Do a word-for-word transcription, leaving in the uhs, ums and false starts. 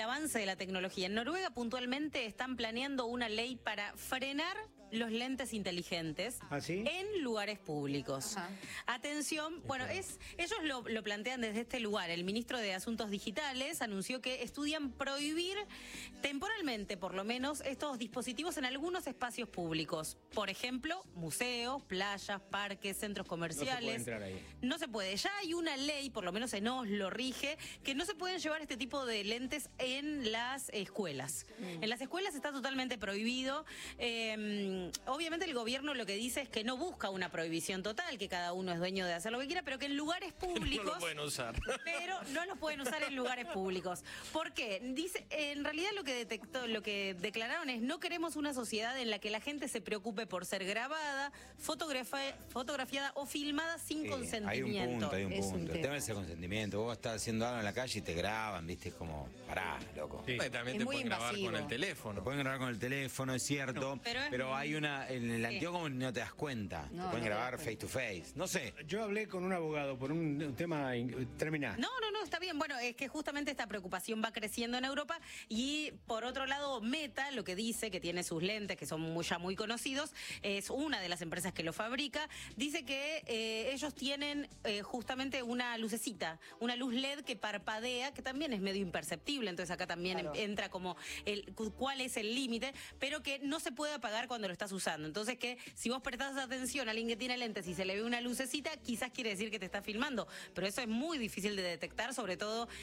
avance de la tecnología. En Noruega puntualmente están planeando una ley para frenar los lentes inteligentes ¿Ah, sí? en lugares públicos. Ajá. Atención, bueno, es ellos lo, lo plantean desde este lugar. El ministro de Asuntos Digitales anunció que estudian prohibir temporalmente, por lo menos, estos dispositivos en algunos espacios públicos. Por ejemplo, museos, playas, parques, centros comerciales. No se puede entrar ahí. No se puede. Ya hay una ley, por lo menos en Oslo rige, que no se pueden llevar este tipo de lentes en las escuelas. Mm. En las escuelas está totalmente prohibido. Eh, obviamente el gobierno lo que dice es que no busca una prohibición total, que cada uno es dueño de hacer lo que quiera, pero que en lugares públicos... No lo pueden usar. Pero no los pueden usar en lugares públicos. ¿Por qué? Dice, en realidad lo que detectó, lo que declararon es: no queremos una sociedad en la que la gente se preocupe por ser grabada, fotografi fotografiada o filmada sin Sí, consentimiento. hay un punto, hay un Es un punto. El tema. tema es el consentimiento. Vos estás haciendo algo en la calle y te graban, viste, es como, pará, loco. Sí. También Es te muy pueden grabar invasivo. con el Lo teléfono. pueden grabar con el teléfono, es cierto, No, pero pero, es- hay una, en el Sí. anteojo no te das cuenta. No, te no pueden te grabar das face to face. No sé. Yo hablé con un abogado por un, un tema... Terminá. No, no, no, está bien. Bueno, es que justamente esta preocupación va creciendo en Europa y por otro lado Meta lo que dice, que tiene sus lentes que son muy, ya muy conocidos, es una de las empresas que lo fabrica, dice que eh, ellos tienen eh, justamente una lucecita, una luz L E D que parpadea, que también es medio imperceptible, entonces acá también Claro. entra como el cuál es el límite, pero que no se puede apagar cuando lo estás usando. Entonces que si vos prestás atención a alguien que tiene lentes y se le ve una lucecita, quizás quiere decir que te está filmando, pero eso es muy difícil de detectar, sobre todo